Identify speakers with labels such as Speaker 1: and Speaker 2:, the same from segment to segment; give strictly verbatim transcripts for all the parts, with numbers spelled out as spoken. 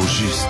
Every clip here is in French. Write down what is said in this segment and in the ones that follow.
Speaker 1: juste.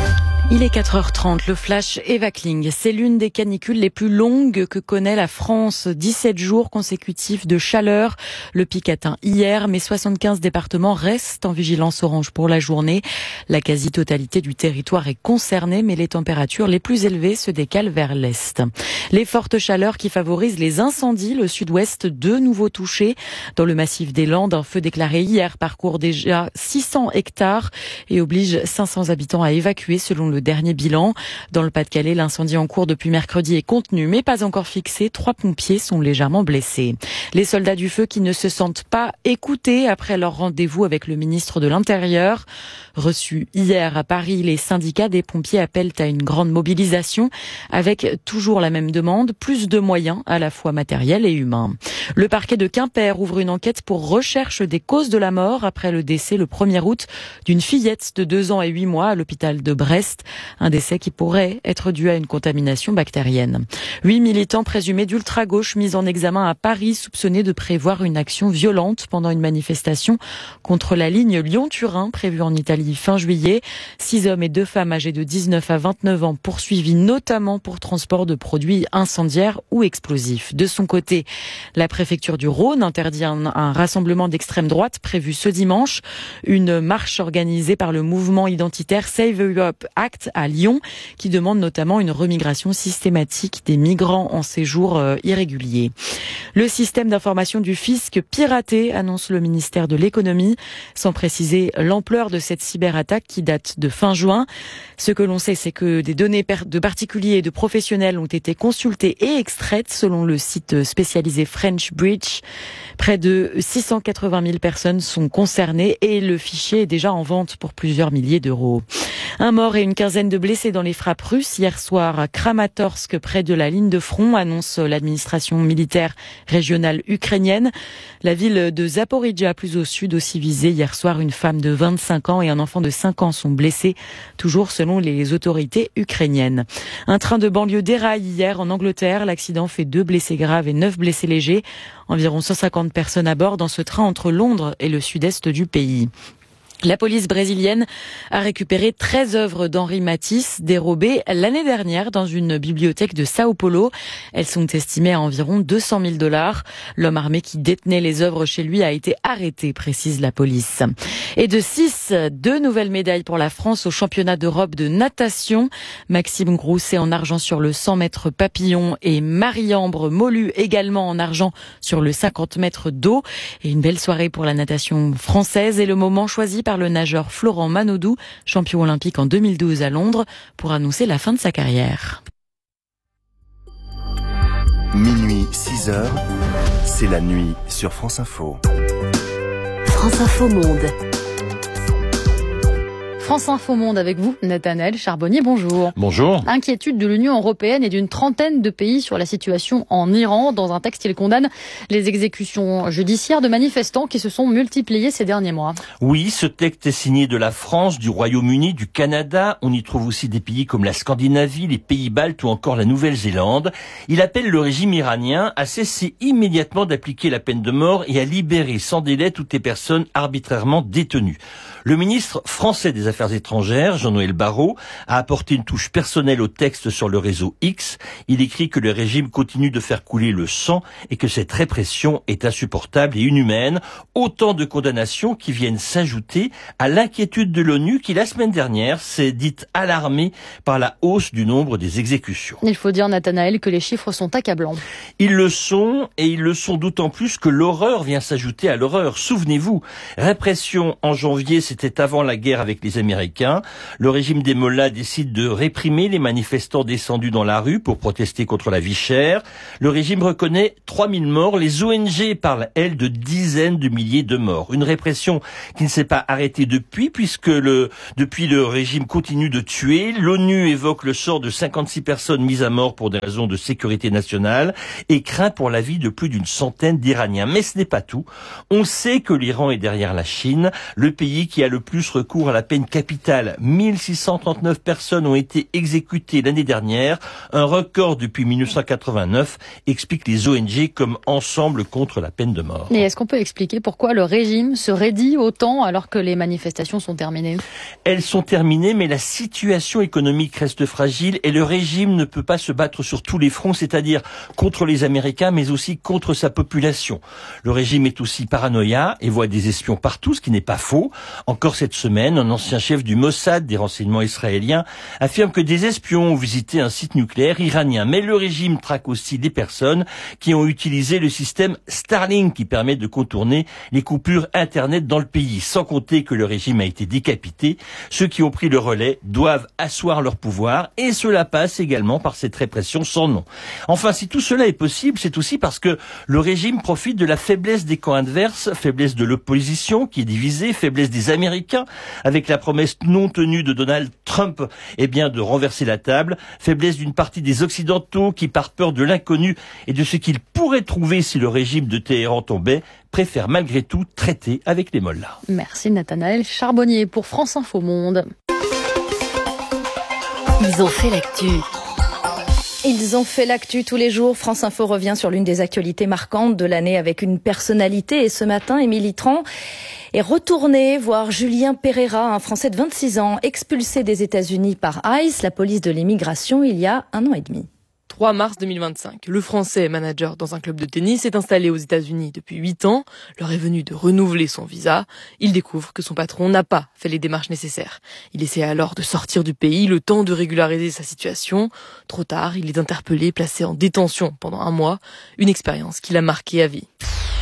Speaker 2: Il est quatre heures trente, le flash Eva Kling. C'est l'une des canicules les plus longues que connaît la France. dix-sept jours consécutifs de chaleur. Le pic atteint hier, mais soixante-quinze départements restent en vigilance orange pour la journée. La quasi-totalité du territoire est concernée, mais les températures les plus élevées se décalent vers l'est. Les fortes chaleurs qui favorisent les incendies, le sud-ouest, de nouveau touché. Dans le massif des Landes, un feu déclaré hier parcourt déjà six cents hectares et oblige cinq cents habitants à évacuer selon le Le dernier bilan. Dans le Pas-de-Calais, l'incendie en cours depuis mercredi est contenu, mais pas encore fixé. Trois pompiers sont légèrement blessés. Les soldats du feu qui ne se sentent pas écoutés après leur rendez-vous avec le ministre de l'Intérieur. Reçus hier à Paris, les syndicats des pompiers appellent à une grande mobilisation avec toujours la même demande, plus de moyens à la fois matériels et humains. Le parquet de Quimper ouvre une enquête pour recherche des causes de la mort après le décès le premier août d'une fillette de deux ans et huit mois à l'hôpital de Brest. Un décès qui pourrait être dû à une contamination bactérienne. Huit militants présumés d'ultra-gauche mis en examen à Paris, soupçonnés de prévoir une action violente pendant une manifestation contre la ligne Lyon-Turin prévue en Italie fin juillet. Six hommes et deux femmes âgés de dix-neuf à vingt-neuf ans poursuivis notamment pour transport de produits incendiaires ou explosifs. De son côté, la préfecture du Rhône interdit un, un rassemblement d'extrême droite prévu ce dimanche. Une marche organisée par le mouvement identitaire Save Europe Act à Lyon, qui demande notamment une remigration systématique des migrants en séjour euh, irrégulier. Le système d'information du fisc piraté, annonce le ministère de l'économie, sans préciser l'ampleur de cette cyberattaque qui date de fin juin. Ce que l'on sait, c'est que des données de particuliers et de professionnels ont été consultées et extraites selon le site spécialisé French Bridge. Près de six cent quatre-vingt mille personnes sont concernées et le fichier est déjà en vente pour plusieurs milliers d'euros. Un mort et une quinzaine de blessés dans les frappes russes hier soir à Kramatorsk, près de la ligne de front, annonce l'administration militaire régionale ukrainienne. La ville de Zaporijia, plus au sud, aussi visée hier soir. Une femme de vingt-cinq ans et un enfant de cinq ans sont blessés, toujours selon les autorités ukrainiennes. Un train de banlieue déraille hier en Angleterre. L'accident fait deux blessés graves et neuf blessés légers. Environ cent cinquante personnes à bord dans ce train entre Londres et le sud-est du pays. La police brésilienne a récupéré treize œuvres d'Henri Matisse dérobées l'année dernière dans une bibliothèque de Sao Paulo. Elles sont estimées à environ deux cent mille dollars. L'homme armé qui détenait les œuvres chez lui a été arrêté, précise la police. Et de six, deux nouvelles médailles pour la France au championnat d'Europe de natation. Maxime Grousset en argent sur le cent mètres papillon et Marie-Ambre Molu également en argent sur le cinquante mètres d'eau. Et une belle soirée pour la natation française et le moment choisi par le nageur Florent Manodou, champion olympique en deux mille douze à Londres, pour annoncer la fin de sa carrière.
Speaker 1: Minuit, six heures, c'est la nuit sur France Info.
Speaker 3: France Info Monde.
Speaker 4: France Info Monde avec vous, Nathanaël Charbonnier, bonjour.
Speaker 5: Bonjour.
Speaker 4: Inquiétude de l'Union européenne et d'une trentaine de pays sur la situation en Iran. Dans un texte, il condamne les exécutions judiciaires de manifestants qui se sont multipliées ces derniers mois.
Speaker 5: Oui, ce texte est signé de la France, du Royaume-Uni, du Canada. On y trouve aussi des pays comme la Scandinavie, les pays baltes ou encore la Nouvelle-Zélande. Il appelle le régime iranien à cesser immédiatement d'appliquer la peine de mort et à libérer sans délai toutes les personnes arbitrairement détenues. Le ministre français des Affaires étrangères, Jean-Noël Barrot, a apporté une touche personnelle au texte sur le réseau X. Il écrit que le régime continue de faire couler le sang et que cette répression est insupportable et inhumaine. Autant de condamnations qui viennent s'ajouter à l'inquiétude de l'ONU qui, la semaine dernière, s'est dite alarmée par la hausse du nombre des exécutions.
Speaker 4: Il faut dire, Nathanaël, que les chiffres sont accablants.
Speaker 5: Ils le sont, et ils le sont d'autant plus que l'horreur vient s'ajouter à l'horreur. Souvenez-vous, répression en janvier, c'était avant la guerre avec les Américains. Le régime des mollahs décide de réprimer les manifestants descendus dans la rue pour protester contre la vie chère. Le régime reconnaît trois mille morts. Les O N G parlent, elles, de dizaines de milliers de morts. Une répression qui ne s'est pas arrêtée depuis, puisque le, depuis le régime continue de tuer. L'ONU évoque le sort de cinquante-six personnes mises à mort pour des raisons de sécurité nationale et craint pour la vie de plus d'une centaine d'Iraniens. Mais ce n'est pas tout. On sait que l'Iran est derrière la Chine, le pays qui a le plus recours à la peine capitale. mille six cent trente-neuf personnes ont été exécutées l'année dernière, un record depuis mille neuf cent quatre-vingt-neuf, expliquent les O N G comme Ensemble contre la peine de mort.
Speaker 4: Et est-ce qu'on peut expliquer pourquoi le régime se raidit autant alors que les manifestations sont terminées ?
Speaker 5: Elles sont terminées, mais la situation économique reste fragile et le régime ne peut pas se battre sur tous les fronts, c'est-à-dire contre les Américains, mais aussi contre sa population. Le régime est aussi paranoïa et voit des espions partout, ce qui n'est pas faux. Encore cette semaine, un ancien chef du Mossad, des renseignements israéliens, affirme que des espions ont visité un site nucléaire iranien. Mais le régime traque aussi des personnes qui ont utilisé le système Starlink qui permet de contourner les coupures Internet dans le pays. Sans compter que le régime a été décapité. Ceux qui ont pris le relais doivent asseoir leur pouvoir et cela passe également par cette répression sans nom. Enfin, si tout cela est possible, c'est aussi parce que le régime profite de la faiblesse des camps adverses, faiblesse de l'opposition qui est divisée, faiblesse des Américains avec la promesse non tenue de Donald Trump eh bien, de renverser la table, faiblesse d'une partie des Occidentaux qui, par peur de l'inconnu et de ce qu'ils pourraient trouver si le régime de Téhéran tombait, préfèrent malgré tout traiter avec les mollahs.
Speaker 4: Merci Nathanaël Charbonnier pour France Info Monde.
Speaker 3: Ils ont fait l'actu.
Speaker 6: Ils ont fait l'actu tous les jours. France Info revient sur l'une des actualités marquantes de l'année avec une personnalité. Et ce matin, Émilie Tran est retournée voir Julien Pereira, un Français de vingt-six ans, expulsé des États-Unis par ICE, la police de l'immigration, il y a un an et demi.
Speaker 7: trois mars deux mille vingt-cinq, le Français, manager dans un club de tennis, est installé aux États-Unis depuis huit ans. L'heure est venue de renouveler son visa. Il découvre que son patron n'a pas fait les démarches nécessaires. Il essaie alors de sortir du pays, le temps de régulariser sa situation. Trop tard, il est interpellé, placé en détention pendant un mois. Une expérience qui l'a marqué à vie.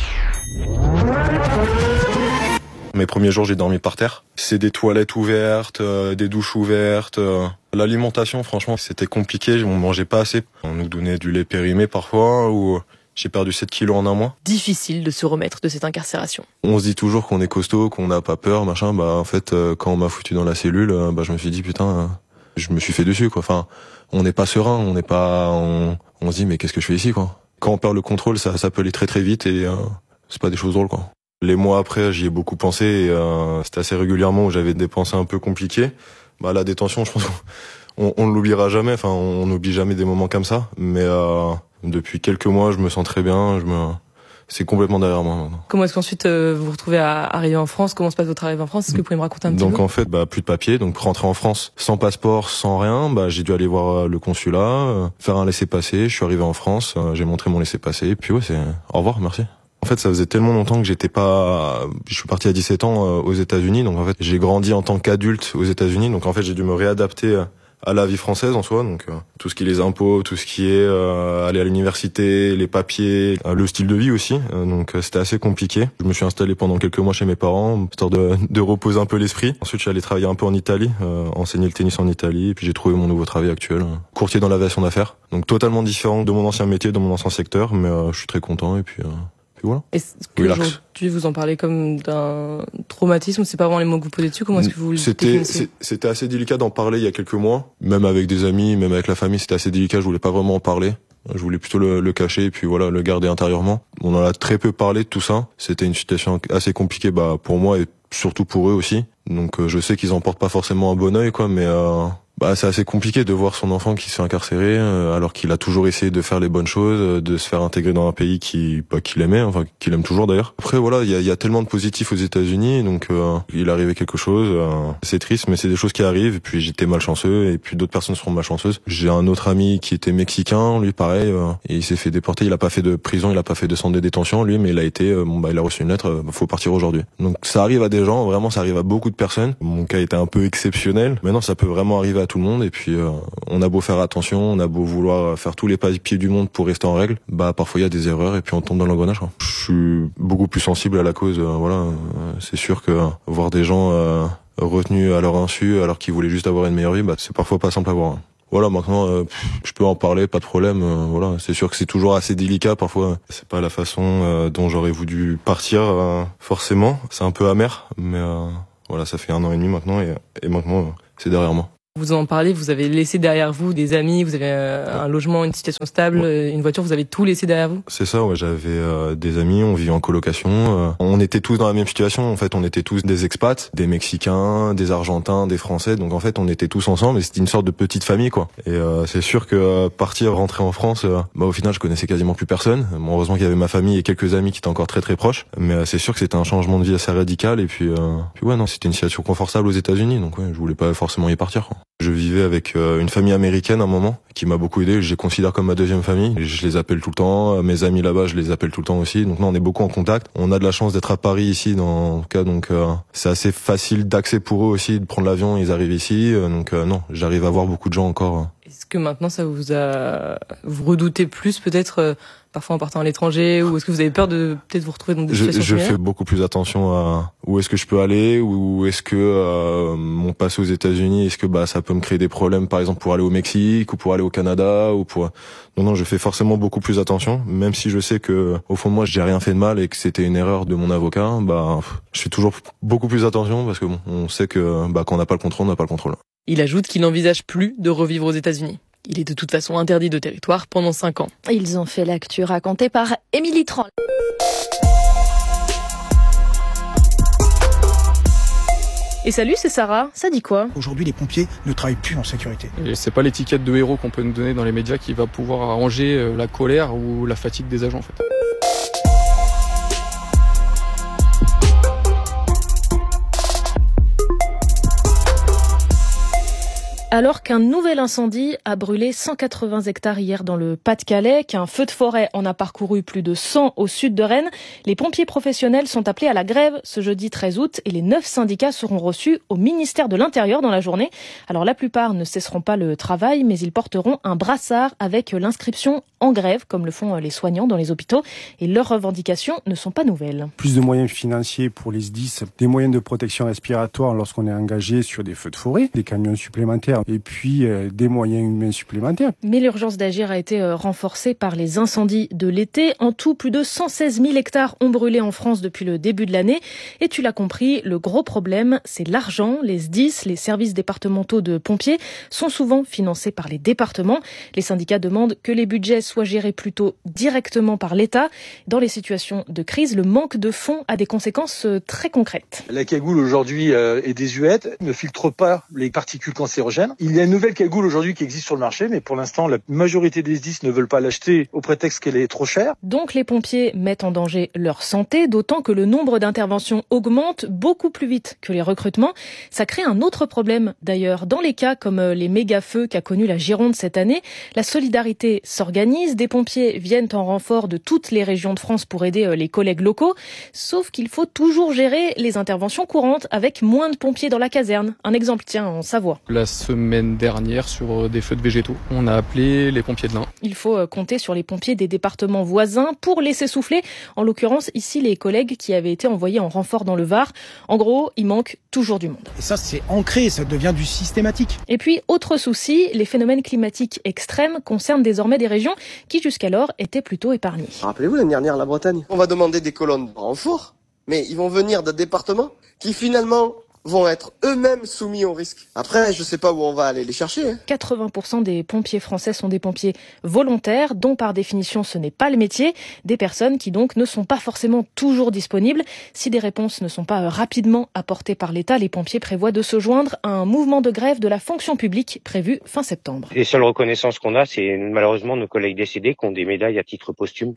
Speaker 8: Mes premiers jours, j'ai dormi par terre. C'est des toilettes ouvertes, euh, des douches ouvertes. Euh. L'alimentation, franchement, c'était compliqué. On mangeait pas assez. On nous donnait du lait périmé parfois, ou j'ai perdu sept kilos en un mois.
Speaker 7: Difficile de se remettre de cette incarcération.
Speaker 8: On se dit toujours qu'on est costaud, qu'on n'a pas peur, machin. Bah en fait, euh, quand on m'a foutu dans la cellule, euh, bah je me suis dit putain, euh, je me suis fait dessus quoi. Enfin, on n'est pas serein, on n'est pas, on, on se dit mais qu'est-ce que je fais ici quoi. Quand on perd le contrôle, ça, ça peut aller très très vite et euh, c'est pas des choses drôles quoi. Les mois après, j'y ai beaucoup pensé et euh, c'était assez régulièrement où j'avais des pensées un peu compliquées. Bah la détention, je pense qu'on on l'oubliera jamais. Enfin, on n'oublie jamais des moments comme ça. Mais euh, depuis quelques mois, je me sens très bien. Je me, c'est complètement derrière moi maintenant.
Speaker 7: Comment est-ce qu'ensuite euh, vous vous retrouvez à arriver en France ? Comment se passe votre arrivée en France ? Est-ce que vous pouvez me raconter un petit
Speaker 8: donc,
Speaker 7: peu ?
Speaker 8: Donc en fait, bah plus de papier. Donc rentrer en France sans passeport, sans rien. Bah j'ai dû aller voir le consulat, euh, faire un laissez-passer. Je suis arrivé en France, euh, j'ai montré mon laissez-passer. Et puis ouais, c'est au revoir, merci. En fait, ça faisait tellement longtemps que j'étais pas. Je suis parti à dix-sept ans aux États-Unis, donc en fait, j'ai grandi en tant qu'adulte aux États-Unis, donc en fait, j'ai dû me réadapter à la vie française en soi, donc euh, tout ce qui est les impôts, tout ce qui est euh, aller à l'université, les papiers, euh, le style de vie aussi. Euh, donc euh, c'était assez compliqué. Je me suis installé pendant quelques mois chez mes parents, histoire de, de reposer un peu l'esprit. Ensuite, je suis allé travailler un peu en Italie, euh, enseigner le tennis en Italie, et puis j'ai trouvé mon nouveau travail actuel, euh, courtier dans l'aviation d'affaires. Donc totalement différent de mon ancien métier, de mon ancien secteur, mais euh, je suis très content et puis. Euh, Puis voilà.
Speaker 7: Est-ce qu'aujourd'hui vous en parlez comme d'un traumatisme ou c'est pas vraiment les mots que vous posez dessus ? Comment est-ce que vous le définissez ?
Speaker 8: C'était assez délicat d'en parler il y a quelques mois. Même avec des amis, même avec la famille, c'était assez délicat. Je voulais pas vraiment en parler. Je voulais plutôt le, le cacher et puis voilà, le garder intérieurement. On en a très peu parlé de tout ça. C'était une situation assez compliquée bah, pour moi et surtout pour eux aussi. Donc euh, je sais qu'ils en portent pas forcément un bon œil, quoi, mais... Euh Bah, c'est assez compliqué de voir son enfant qui se fait incarcérer euh, alors qu'il a toujours essayé de faire les bonnes choses, euh, de se faire intégrer dans un pays qui bah, qu'il aimait, enfin qu'il aime toujours d'ailleurs. Après voilà, il y a, y a tellement de positifs aux États-Unis, donc euh, il arrivait quelque chose. Euh, c'est triste, mais c'est des choses qui arrivent. Et puis j'étais malchanceux, et puis d'autres personnes seront malchanceuses. J'ai un autre ami qui était mexicain, lui pareil, euh, et il s'est fait déporter. Il a pas fait de prison, il a pas fait de centre de détention, lui, mais il a été, euh, bon bah il a reçu une lettre, euh, faut partir aujourd'hui. Donc ça arrive à des gens, vraiment ça arrive à beaucoup de personnes. Mon cas était un peu exceptionnel. Maintenant ça peut vraiment arriver à tout le monde. Et puis euh, on a beau faire attention, on a beau vouloir faire tous les papiers du monde pour rester en règle, bah parfois il y a des erreurs et puis on tombe dans l'engrenage. Je suis beaucoup plus sensible à la cause. Euh, voilà, euh, c'est sûr que euh, voir des gens euh, retenus à leur insu alors qu'ils voulaient juste avoir une meilleure vie, bah c'est parfois pas simple à voir. Voilà, maintenant euh, je peux en parler, pas de problème. Euh, voilà, c'est sûr que c'est toujours assez délicat parfois. C'est pas la façon euh, dont j'aurais voulu partir euh, forcément. C'est un peu amer, mais euh, voilà, ça fait un an et demi maintenant et, et maintenant euh, c'est derrière moi.
Speaker 7: Vous en parlez, vous avez laissé derrière vous des amis, vous avez un logement, une situation stable, ouais. Une voiture, vous avez tout laissé derrière vous?
Speaker 8: C'est ça, ouais, j'avais euh, des amis, on vivait en colocation. Euh, on était tous dans la même situation, en fait, on était tous des expats, des Mexicains, des Argentins, des Français, donc en fait on était tous ensemble et c'était une sorte de petite famille, quoi. Et euh, c'est sûr que euh, partir, rentrer en France, euh, bah au final je connaissais quasiment plus personne. Bon, heureusement qu'il y avait ma famille et quelques amis qui étaient encore très très proches, mais euh, c'est sûr que c'était un changement de vie assez radical et puis, euh, puis ouais non, c'était une situation confortable aux États-Unis, donc ouais, je voulais pas forcément y partir, quoi. Je vivais avec euh, une famille américaine à un moment qui m'a beaucoup aidé, je les considère comme ma deuxième famille. Je les appelle tout le temps, mes amis là-bas, je les appelle tout le temps aussi. Donc non, on est beaucoup en contact. On a de la chance d'être à Paris ici, dans le cas, donc euh, c'est assez facile d'accès pour eux aussi de prendre l'avion. Ils arrivent ici, euh, donc euh, non, j'arrive à voir beaucoup de gens encore.
Speaker 7: Est-ce que maintenant ça vous a, vous redoutez plus peut-être euh, parfois en partant à l'étranger, ou est-ce que vous avez peur de peut-être vous retrouver dans des situations
Speaker 8: Je, je fais beaucoup plus attention à où est-ce que je peux aller, ou est-ce que euh, mon passé aux États-Unis, est-ce que bah ça peut me créer des problèmes, par exemple pour aller au Mexique ou pour aller au Canada ou pour. Non non, je fais forcément beaucoup plus attention, même si je sais que au fond de moi j'ai rien fait de mal et que c'était une erreur de mon avocat. Bah je fais toujours beaucoup plus attention parce que bon, on sait que bah quand on n'a pas le contrôle, on n'a pas le contrôle.
Speaker 7: Il ajoute qu'il n'envisage plus de revivre aux États-Unis. Il est de toute façon interdit de territoire pendant cinq ans.
Speaker 6: Ils ont fait l'actu racontée par Émilie Tran. Et salut, c'est Sarah. Ça dit quoi?
Speaker 9: Aujourd'hui, les pompiers ne travaillent plus en sécurité.
Speaker 10: Et c'est pas l'étiquette de héros qu'on peut nous donner dans les médias qui va pouvoir arranger la colère ou la fatigue des agents, en fait.
Speaker 6: Alors qu'un nouvel incendie a brûlé cent quatre-vingts hectares hier dans le Pas-de-Calais, qu'un feu de forêt en a parcouru plus de cent au sud de Rennes, les pompiers professionnels sont appelés à la grève ce jeudi treize août et les neuf syndicats seront reçus au ministère de l'Intérieur dans la journée. Alors la plupart ne cesseront pas le travail, mais ils porteront un brassard avec l'inscription en grève, comme le font les soignants dans les hôpitaux, et leurs revendications ne sont pas nouvelles.
Speaker 11: Plus de moyens financiers pour les S D I S, des moyens de protection respiratoire lorsqu'on est engagé sur des feux de forêt, des camions supplémentaires, et puis euh, des moyens humains supplémentaires.
Speaker 6: Mais l'urgence d'agir a été renforcée par les incendies de l'été. En tout, plus de cent seize mille hectares ont brûlé en France depuis le début de l'année. Et tu l'as compris, le gros problème, c'est l'argent. Les S D I S, les services départementaux de pompiers, sont souvent financés par les départements. Les syndicats demandent que les budgets soient gérés plutôt directement par l'État. Dans les situations de crise, le manque de fonds a des conséquences très concrètes.
Speaker 12: La cagoule aujourd'hui est désuète, ne filtre pas les particules cancérogènes. Il y a une nouvelle cagoule aujourd'hui qui existe sur le marché, mais pour l'instant, la majorité des S D I S ne veulent pas l'acheter au prétexte qu'elle est trop chère.
Speaker 6: Donc les pompiers mettent en danger leur santé, d'autant que le nombre d'interventions augmente beaucoup plus vite que les recrutements. Ça crée un autre problème d'ailleurs. Dans les cas comme les méga-feux qu'a connu la Gironde cette année, la solidarité s'organise, des pompiers viennent en renfort de toutes les régions de France pour aider les collègues locaux, sauf qu'il faut toujours gérer les interventions courantes avec moins de pompiers dans la caserne. Un exemple, tiens, en Savoie.
Speaker 10: La semaine dernière, sur des feux de végétaux, on a appelé les pompiers de l'Ain.
Speaker 6: Il faut compter sur les pompiers des départements voisins pour laisser souffler. En l'occurrence, ici, les collègues qui avaient été envoyés en renfort dans le Var. En gros, il manque toujours du monde.
Speaker 9: Et ça, c'est ancré, ça devient du systématique.
Speaker 6: Et puis, autre souci, les phénomènes climatiques extrêmes concernent désormais des régions qui jusqu'alors étaient plutôt épargnées.
Speaker 13: Rappelez-vous l'année dernière, la Bretagne. On va demander des colonnes de renfort, mais ils vont venir d'un département qui finalement vont être eux-mêmes soumis au risque. Après, je sais pas où on va aller les chercher. Hein.
Speaker 6: quatre-vingts pour cent des pompiers français sont des pompiers volontaires, dont par définition ce n'est pas le métier. Des personnes qui donc ne sont pas forcément toujours disponibles. Si des réponses ne sont pas rapidement apportées par l'État, les pompiers prévoient de se joindre à un mouvement de grève de la fonction publique prévu fin septembre.
Speaker 14: Les seules reconnaissances qu'on a, c'est malheureusement nos collègues décédés qui ont des médailles à titre posthume.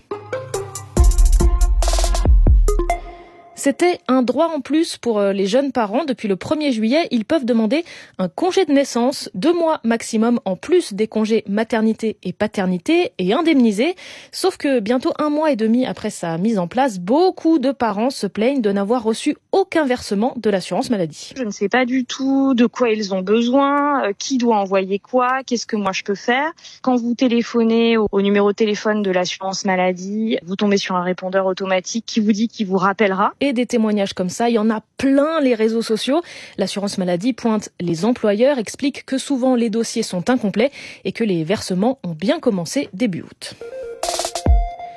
Speaker 6: C'était un droit en plus pour les jeunes parents. Depuis le premier juillet, ils peuvent demander un congé de naissance, deux mois maximum en plus des congés maternité et paternité et indemnisés. Sauf que bientôt un mois et demi après sa mise en place, beaucoup de parents se plaignent de n'avoir reçu aucun versement de l'assurance maladie.
Speaker 15: Je ne sais pas du tout de quoi ils ont besoin, euh, qui doit envoyer quoi, qu'est-ce que moi je peux faire. Quand vous téléphonez au, au numéro de téléphone de l'assurance maladie, vous tombez sur un répondeur automatique qui vous dit qu'il vous rappellera.
Speaker 6: Et des témoignages comme ça, il y en a plein les réseaux sociaux. L'assurance maladie pointe les employeurs, explique que souvent les dossiers sont incomplets et que les versements ont bien commencé début août.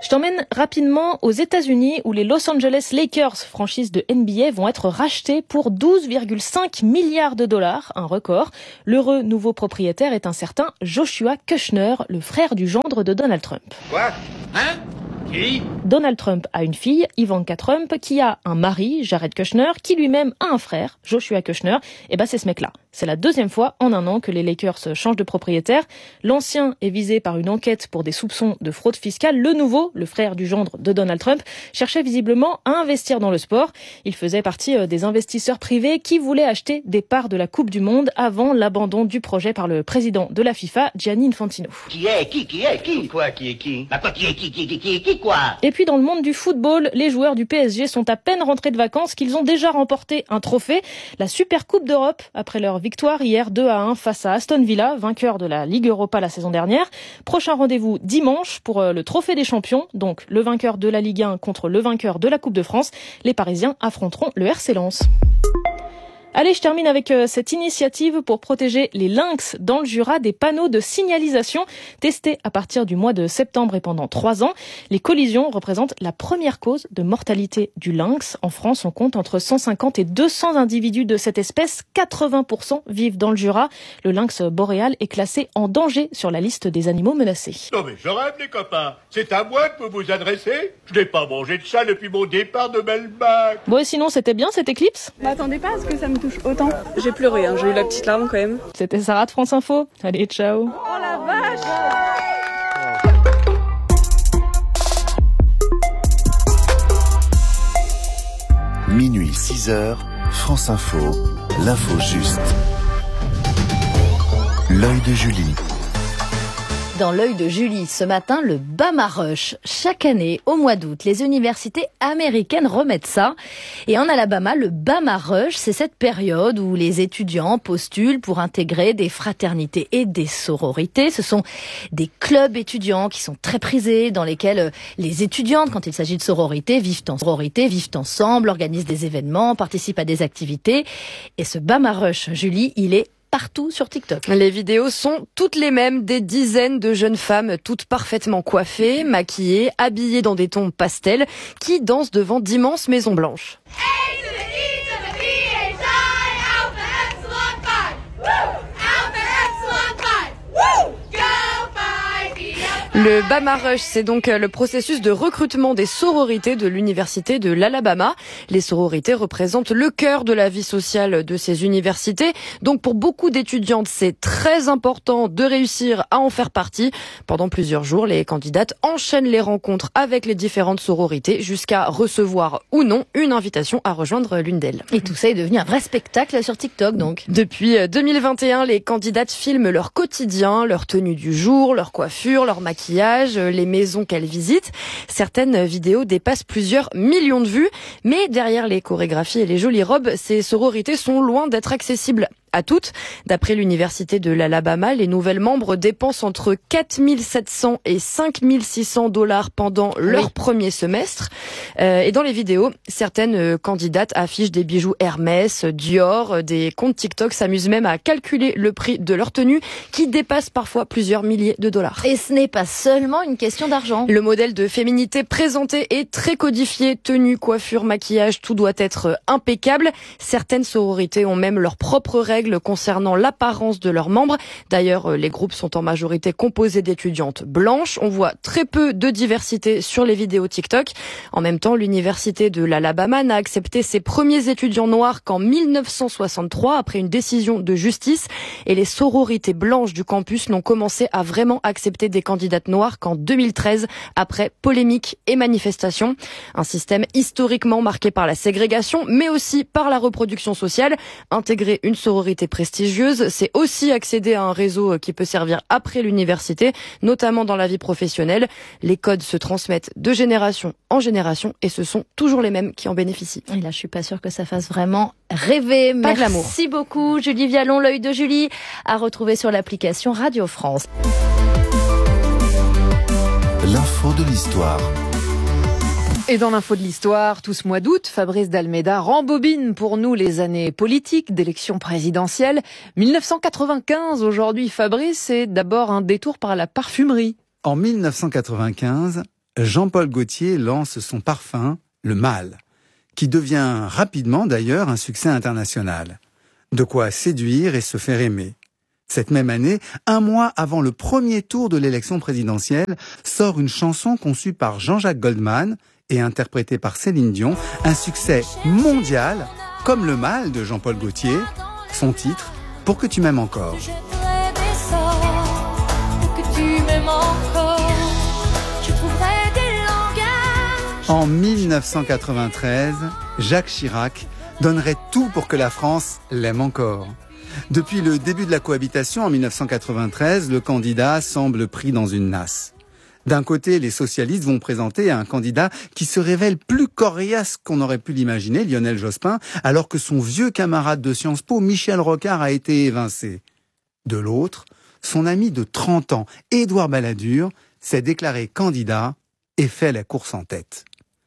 Speaker 6: Je t'emmène rapidement aux États-Unis où les Los Angeles Lakers, franchise de N B A, vont être rachetés pour douze virgule cinq milliards de dollars, un record. L'heureux nouveau propriétaire est un certain Joshua Kushner, le frère du gendre de Donald Trump.
Speaker 16: Quoi ? Hein ? Qui ?
Speaker 6: Donald Trump a une fille, Ivanka Trump, qui a un mari, Jared Kushner, qui lui-même a un frère, Joshua Kushner. Et ben c'est ce mec-là. C'est la deuxième fois en un an que les Lakers changent de propriétaire. L'ancien est visé par une enquête pour des soupçons de fraude fiscale. Le nouveau, le frère du gendre de Donald Trump, cherchait visiblement à investir dans le sport. Il faisait partie des investisseurs privés qui voulaient acheter des parts de la Coupe du Monde avant l'abandon du projet par le président de la FIFA, Gianni Infantino.
Speaker 16: Qui est Qui Qui est Qui Quoi Qui est qui Bah quoi Qui est qui Qui Qui Qui Qui Quoi ?
Speaker 6: Et puis dans le monde du football, les joueurs du P S G sont à peine rentrés de vacances qu'ils ont déjà remporté un trophée, la Super Coupe d'Europe, après leur victoire hier deux à un face à Aston Villa, vainqueur de la Ligue Europa la saison dernière. Prochain rendez-vous dimanche pour le Trophée des Champions, donc le vainqueur de la Ligue un contre le vainqueur de la Coupe de France. Les Parisiens affronteront le R C Lens. Allez, je termine avec cette initiative pour protéger les lynx dans le Jura des panneaux de signalisation testés à partir du mois de septembre et pendant trois ans. Les collisions représentent la première cause de mortalité du lynx. En France, on compte entre cent cinquante et deux cents individus de cette espèce. quatre-vingts pour cent vivent dans le Jura. Le lynx boréal est classé en danger sur la liste des animaux menacés.
Speaker 17: Non mais je rêve les copains, c'est à moi que vous vous adressez. Je n'ai pas mangé de ça depuis mon départ de Melbach.
Speaker 6: Bon et sinon, c'était bien cette éclipse ?
Speaker 18: M'attendez pas à ce que ça me touche autant. J'ai pleuré, hein, j'ai eu la petite larme quand même.
Speaker 6: C'était Sarah de France Info. Allez, ciao.
Speaker 18: Oh la vache!
Speaker 1: Minuit six heures, France Info, l'info juste. L'œil de Julie.
Speaker 6: Dans l'œil de Julie, ce matin, le Bama Rush. Chaque année, au mois d'août, les universités américaines remettent ça. Et en Alabama, le Bama Rush, c'est cette période où les étudiants postulent pour intégrer des fraternités et des sororités. Ce sont des clubs étudiants qui sont très prisés, dans lesquels les étudiantes, quand il s'agit de sororité, vivent en sororité, vivent ensemble, organisent des événements, participent à des activités. Et ce Bama Rush, Julie, il est partout sur TikTok.
Speaker 19: Les vidéos sont toutes les mêmes, des dizaines de jeunes femmes toutes parfaitement coiffées, maquillées, habillées dans des tons pastels, qui dansent devant d'immenses maisons blanches. Le Bama Rush, c'est donc le processus de recrutement des sororités de l'université de l'Alabama. Les sororités représentent le cœur de la vie sociale de ces universités. Donc pour beaucoup d'étudiantes, c'est très important de réussir à en faire partie. Pendant plusieurs jours, les candidates enchaînent les rencontres avec les différentes sororités jusqu'à recevoir ou non une invitation à rejoindre l'une d'elles.
Speaker 6: Et tout ça est devenu un vrai spectacle sur TikTok donc.
Speaker 19: Depuis deux mille vingt et un, les candidates filment leur quotidien, leur tenue du jour, leur coiffure, leur maquillage, les maisons qu'elles visitent. Certaines vidéos dépassent plusieurs millions de vues, mais derrière les chorégraphies et les jolies robes, ces sororités sont loin d'être accessibles à toutes. D'après l'université de l'Alabama, les nouvelles membres dépensent entre quatre mille sept cents et cinq mille six cents dollars pendant leur oui. premier semestre. Euh, et dans les vidéos, certaines euh, candidates affichent des bijoux Hermès, Dior. Des comptes TikTok s'amusent même à calculer le prix de leur tenue, qui dépasse parfois plusieurs milliers de dollars.
Speaker 6: Et ce n'est pas seulement une question d'argent.
Speaker 19: Le modèle de féminité présenté est très codifié. Tenue, coiffure, maquillage, tout doit être impeccable. Certaines sororités ont même leurs propres règles concernant l'apparence de leurs membres. D'ailleurs, les groupes sont en majorité composés d'étudiantes blanches. On voit très peu de diversité sur les vidéos TikTok. En même temps, l'université de l'Alabama n'a accepté ses premiers étudiants noirs qu'en mille neuf cent soixante-trois, après une décision de justice. Et les sororités blanches du campus n'ont commencé à vraiment accepter des candidates noires qu'en deux mille treize, après polémiques et manifestations. Un système historiquement marqué par la ségrégation, mais aussi par la reproduction sociale. Intégrer une sororité prestigieuse, c'est aussi accéder à un réseau qui peut servir après l'université, notamment dans la vie professionnelle. Les codes se transmettent de génération en génération et ce sont toujours les mêmes qui en bénéficient.
Speaker 6: Et là, je suis pas sûre que ça fasse vraiment rêver.
Speaker 19: Pas
Speaker 6: Merci beaucoup, Julie Vialon, l'œil de Julie, à retrouver sur l'application Radio France.
Speaker 1: L'info de l'histoire.
Speaker 20: Et dans l'info de l'histoire, tout ce mois d'août, Fabrice d'Almeida rembobine pour nous les années politiques d'élections présidentielles. mille neuf cent quatre-vingt-quinze, aujourd'hui, Fabrice, c'est d'abord un détour par la parfumerie.
Speaker 21: En mille neuf cent quatre-vingt-quinze, Jean-Paul Gaultier lance son parfum, le Mâle, qui devient rapidement d'ailleurs un succès international. De quoi séduire et se faire aimer. Cette même année, un mois avant le premier tour de l'élection présidentielle, sort une chanson conçue par Jean-Jacques Goldman et interprétée par Céline Dion, un succès mondial, comme le Mâle de Jean-Paul Gaultier, son titre, Pour que tu m'aimes encore. En mille neuf cent quatre-vingt-treize, Jacques Chirac donnerait tout pour que la France l'aime encore. Depuis le début de la cohabitation en mille neuf cent quatre-vingt-treize, le candidat semble pris dans une nasse. D'un côté, les socialistes vont présenter un candidat qui se révèle plus coriace qu'on aurait pu l'imaginer, Lionel Jospin, alors que son vieux camarade de Sciences Po, Michel Rocard, a été évincé. De l'autre, son ami de trente ans, Édouard Balladur, s'est déclaré candidat et fait la course en tête.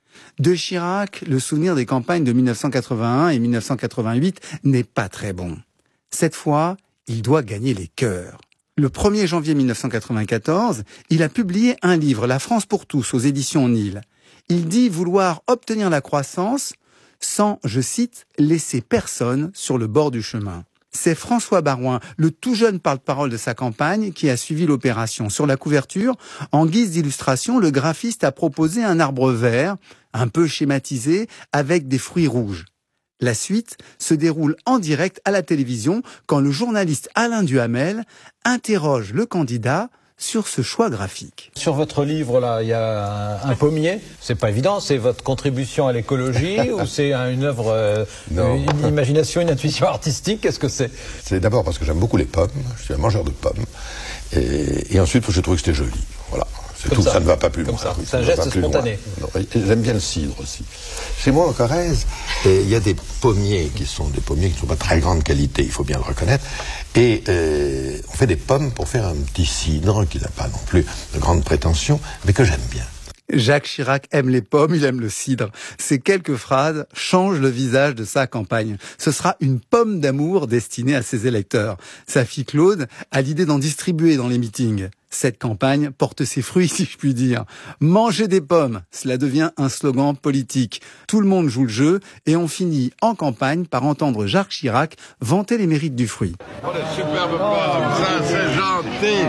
Speaker 21: De Chirac, le souvenir des campagnes de mille neuf cent quatre-vingt-un et mille neuf cent quatre-vingt-huit n'est pas très bon. Cette fois, il doit gagner les cœurs. Le premier janvier mille neuf cent quatre-vingt-quatorze, il a publié un livre, La France pour tous, aux éditions Nil. Il dit vouloir obtenir la croissance sans, je cite, laisser personne sur le bord du chemin. C'est François Baroin, le tout jeune porte-parole de sa campagne, qui a suivi l'opération. Sur la couverture, en guise d'illustration, le graphiste a proposé un arbre vert, un peu schématisé, avec des fruits rouges. La suite se déroule en direct à la télévision quand le journaliste Alain Duhamel interroge le candidat sur ce choix graphique.
Speaker 22: Sur votre livre, là, il y a un, un pommier. C'est pas évident. C'est votre contribution à l'écologie ou c'est une œuvre, euh, une imagination, une intuition artistique? Qu'est-ce que c'est?
Speaker 23: C'est d'abord parce que j'aime beaucoup les pommes. Je suis un mangeur de pommes. Et, et ensuite, je trouve que c'était joli. Voilà. C'est tout. Ça. ça ne va pas plus loin.
Speaker 22: Ça. C'est un geste spontané.
Speaker 23: J'aime bien le cidre aussi. Chez moi, en Corrèze, il y a des pommiers qui sont des pommiers qui ne sont pas de très grande qualité, il faut bien le reconnaître. Et euh, on fait des pommes pour faire un petit cidre qui n'a pas non plus de grandes prétentions, mais que j'aime bien.
Speaker 21: Jacques Chirac aime les pommes, il aime le cidre. Ces quelques phrases changent le visage de sa campagne. Ce sera une pomme d'amour destinée à ses électeurs. Sa fille Claude a l'idée d'en distribuer dans les meetings. Cette campagne porte ses fruits, si je puis dire. Manger des pommes, cela devient un slogan politique. Tout le monde joue le jeu et on finit en campagne par entendre Jacques Chirac vanter les mérites du fruit.
Speaker 23: Oh, les superbes pommes, ça c'est gentil.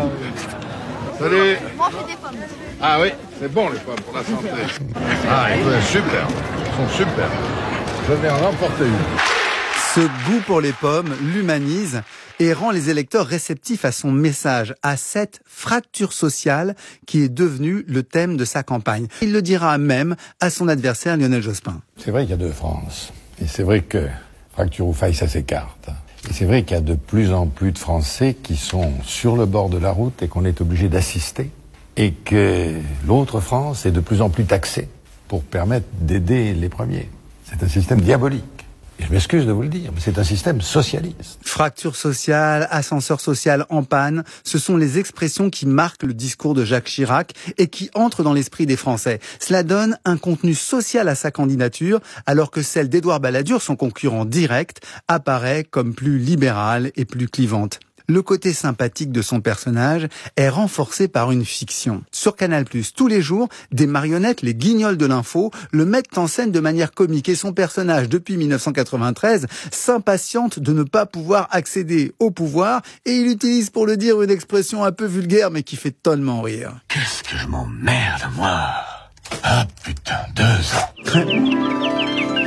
Speaker 23: Salut.
Speaker 24: Manger des pommes.
Speaker 23: Ah oui, c'est bon les pommes pour la santé. Ah, écoute, super. Ils sont super. Je vais en remporter une.
Speaker 21: Ce goût pour les pommes l'humanise et rend les électeurs réceptifs à son message, à cette fracture sociale qui est devenue le thème de sa campagne. Il le dira même à son adversaire Lionel Jospin.
Speaker 23: C'est vrai qu'il y a deux France. Et c'est vrai que fracture ou faille, ça s'écarte. Et c'est vrai qu'il y a de plus en plus de Français qui sont sur le bord de la route et qu'on est obligé d'assister. Et que l'autre France est de plus en plus taxée pour permettre d'aider les premiers. C'est un système diabolique. Et je m'excuse de vous le dire, mais c'est un système socialiste.
Speaker 21: Fracture sociale, ascenseur social en panne, ce sont les expressions qui marquent le discours de Jacques Chirac et qui entrent dans l'esprit des Français. Cela donne un contenu social à sa candidature, alors que celle d'Édouard Balladur, son concurrent direct, apparaît comme plus libérale et plus clivante. Le côté sympathique de son personnage est renforcé par une fiction. Sur Canal plus, tous les jours, des marionnettes, les guignols de l'info, le mettent en scène de manière comique et son personnage, depuis mille neuf cent quatre-vingt-treize, s'impatiente de ne pas pouvoir accéder au pouvoir et il utilise pour le dire une expression un peu vulgaire mais qui fait tellement rire.
Speaker 23: Qu'est-ce que je m'emmerde, moi? Ah putain, deux ans.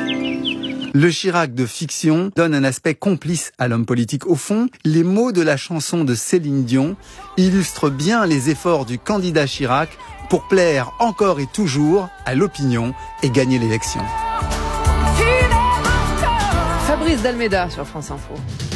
Speaker 21: Le Chirac de fiction donne un aspect complice à l'homme politique. Au fond, les mots de la chanson de Céline Dion illustrent bien les efforts du candidat Chirac pour plaire encore et toujours à l'opinion et gagner l'élection.
Speaker 20: Fabrice Dalméda sur France Info.